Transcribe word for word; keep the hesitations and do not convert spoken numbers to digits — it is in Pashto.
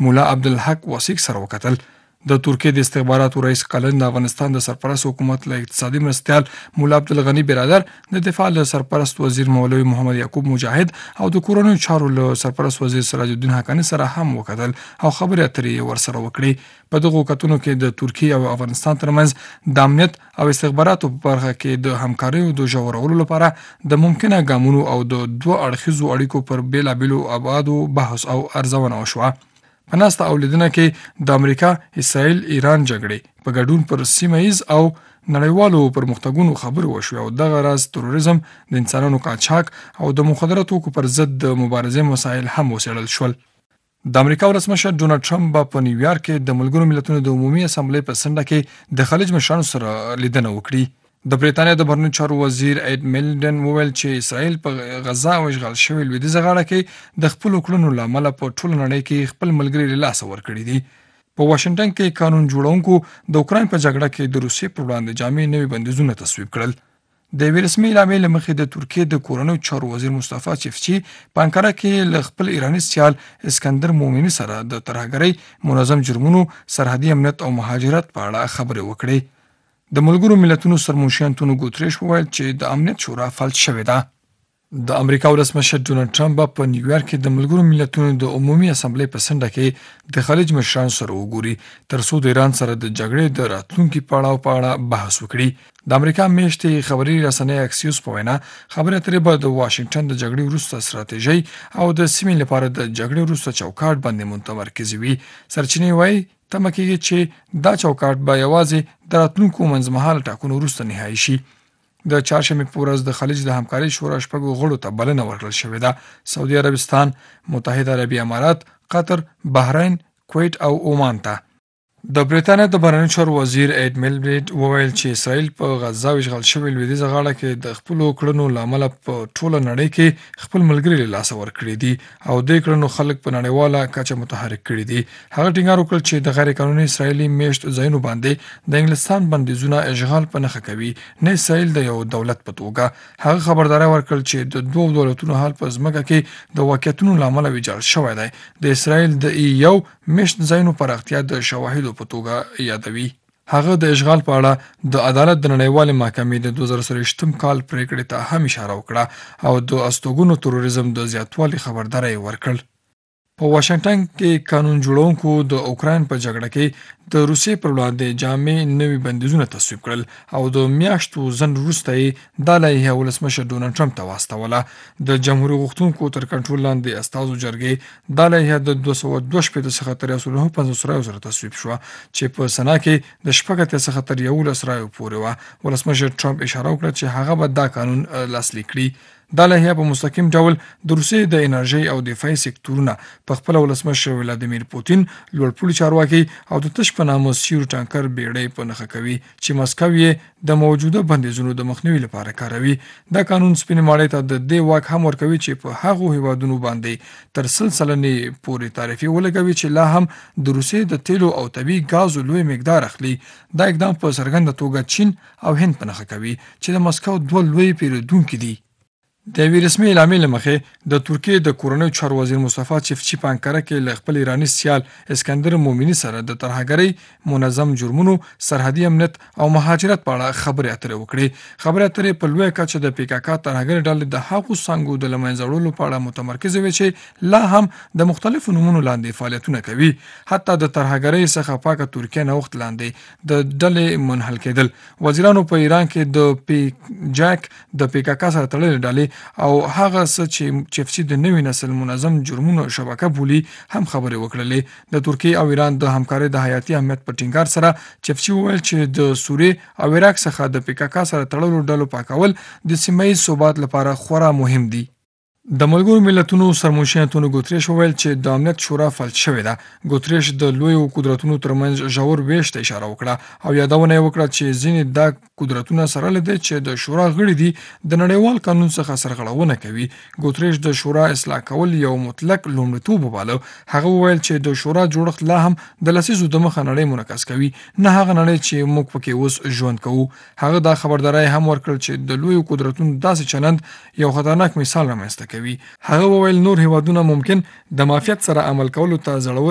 مولا عبدالحق واسیق سره وکتل. د ترکیې د استخباراتو رئیس قلن د افغانستان د سرپرست حکومت له اقتصادي مرستیال مولا عبدالغني برادر، د دفاع له سرپرست وزیر مولوي محمد یعقوب مجاهد او د کورنیو چارو له سرپرست وزیر سراج الدین حقانی سره هم وکتل او خبرې اترې ورسره وکړي. په دغو کتنو کې د ترکیې او افغانستان ترمنځ د امنیت او استخباراتو په برخه کې د همکاریو د ژورولو لپاره د ممکنه ګامونو او د دوه اړخیزو اړیکو پر بیلابیلو ابعادو بحث او ارزونه وشوه. په ناسته او لیدنه کې د امریکا، اسرائیل، ایران جګړې په ګډون پر سیمه ایز او نړیوالو پرمختګونو خبرې وشوې او دغه راز تروریزم، د انسانانو قاچاق او د مخدره توکو پر ضد د مبارزې مسایل هم وڅېړل شول. د امریکا ولسمشر ډونالډ ټرمپ به په نیویارک کې د ملګرو ملتونو د عمومي اسامبلې په څنډه کې د خلیج مشرانو سره لیدنه وکړي. د بریتانیا د بهرنیو چارو وزیر اید میلډن وویل چې اسرائیل په غزا او اشغال شوې لویدیځه غاړه کې د خپلو کړنو له امله په ټوله نړۍ کې خپل ملګري له لاسه ورکړي دي. په واشنګټن کې قانون جوړونکو د اوکراین په جګړه کې د روسیې پر وړاندې جامع نوي بندیزونه تصویب کړل. د یوې رسمي اعلامیې له مخې د ترکیې د کورنیو چارو وزیر مصطفی چفچي په انکاره کې له خپل ایراني سیال اسکندر مومني سره د ترهګرۍ، منظم جرمونو، سرحدي امنیت او مهاجرت په اړه خبرې وکړې. د ملګرو ملتونو سرمنشي انټونیو ګوتریش وویل چې د امنیت شورا فلج شوې ده. د امریکا ولسمشر ډونالډ ټرمپ په نیویارک کې د ملګرو ملتونو د عمومي اسامبلې په څنډه کې د خلیج مشرانو سره وګوري تر څو د ایران سره د جګړې د راتلونکي پړاو په اړه بحث وکړي. د امریکا میاشتې خبري رسنۍ اکسیوس په وینا خبرې اترې به د واشنګټن د جګړې وروسته ستراتیژۍ او د سیمې لپاره د جګړې وروسته چوکاټ باندې متمرکز وي. سرچینې وایي تمه کېږي چې دا چوکاټ به یوازې د راتلونکو منځمهاله ټاکنو وروسته نهایي شي. د چهارشنبې په ورځ د خلیج د همکارۍ شورا شپږو غړو ته بلنه ورکړل شوې ده. سعودي عربستان، متحده عربي امارات، قطر، بحرین، کویت او عمان ته. د بریتانیا د بهرنیو چارو وزیر اید میلبرډ وویل چې اسرائیل په غزا او اشغال شوې لویدیځه غاړه کې د خپلو کړنو له امله په ټوله نړۍ کې خپل ملګري له لاسه ورکړي دي او دې کړنو خلک په نړیواله کچه متحرک کړي دي. هغه ټینګار وکړ چې د غیر قانوني اسرائیلي میشت ځایونو باندې د انګلستان بندیزونه اشغال په نښه کوي، نه اسرائیل د یو دولت په توګه. هغه خبرداری ورکړ چې د دوو دولتونو حال په ځمکه کې د واقعیتونو له امله ویجاړ شوی دی. د اسرائیل د یو میشت ځایونو پراختیا د شواهدو په توګه یادوي. هغه د اشغال په اړه د عدالت د نړیوالې محکمې د دوه زره څلوېښتم کال پریکړې ته هم اشاره وکړه او د استوګنو تروریزم د زیاتوالي خبرداری ورکړ. په واشنګټن کې قانون جوړونکو د اوکراین په جګړه کې د روسیې پر وړاندې جامع نوي بندیزونه تصویب کړل او د میاشتو ځنډ وروسته یې دا لایحه ولسمشر ډونالډ ټرمپ ته واستوله. د جمهوریت غوښتونکو تر کنټرول لاندې استازو جرګې دا لایحه د دوه سوه دوه شپېته څخه تر یو سل نهه پنځوس رایو سره تصویب شوه چې په سنا کې د شپږ اتیا څخه تر یولس رایو پورې وه. ولسمشر ټرمپ اشاره وکړه چې هغه به دا قانون لاسلیک کړي. دا لایحه په مستقیم ډول د روسیې د انرژۍ او دفاعي سکتورونه په خپله ولسمشر ولادیمیر پوتین، لوړپوړي چارواکي او د تش په نامه سیورو ټانکر بیړۍ په نښه کوي چې مسکو یې د موجوده بندیزونو د مخنیوي لپاره کاروي. دا قانون سپینې ماڼۍ ته د دې واک هم ورکوي چې په هغو هیوادونو باندې تر سل سلنې پورې تعرفې ولګوي چې لا هم د روسیې د تیلو او طبیعي ګازو لوی مقدار اخلي. دا اقدام په څرګنده توګه چین او هند په نښه کوي چې د مسکو دوه لوی پیرودونکي دي. د یوې رسمي اعلامیې له مخې د ترکیې د کورنیو چارو وزیر مصطفی چفچي په انکاره کې له خپل ایراني سیال اسکندر مومني سره د ترهګرۍ، منظم جرمونو، سرحدي امنیت او مهاجرت په اړه خبرې اترې وکړې. خبرې اترې په لویه کچه د پی کا کا ترهګرۍ ډلې د هغو څانګو د له منځه وړلو په اړه متمرکزه وې چې لا هم د مختلفو نومونو لاندې فعالیتونه کوي. حتی د ترهګرۍ څخه پاکه ترکیه نوښت لاندې د ډلې منحل کېدل. وزیرانو په ایران کې د پی جاک د پی کا کا سره تړلې ډلې او هغه څه چې چفچي د نوي نسل منظم جرمونو شبکه بولي هم خبرې وکړلې. د ترکیې او ایران د همکارۍ د حیاتي اهمیت په ټینګار سره چفچي وویل چې د سوریې او عراق څخه د پی کا کا سره تړلو ډلو پاکول د سیمه ییز ثبات لپاره خورا مهم دي. د ملګرو ملتونو سرمنشي انټونیو ګوتریش وویل چې د امنیت شورا فلج شوې ده. ګوتریش د لویو قدرتونو ترمنځ ژور ویش ته اشاره وکړه او یادونه یې وکړه چې ځینې دا قدرتونه سره له دې چې د شورا غړي دي د نړیوال قانون څخه سرغړونه کوي. ګوتریش د شورا اصلاح کول یو مطلق لومړیتوب وباله. هغه وویل چې د شورا جوړښت لا هم د لسیزو د مخه نړۍ منعکس کوي، نه هغه نړۍ چې موږ پکې اوس ژوند کوو. هغه دا خبرداری هم ورکړ چې د لویو قدرتونو داسې چلند یو خطرناک مثال رامنځته کوي. هغه وویل نور هیوادونه ممکن د مافیت سره عمل کولو ته زړور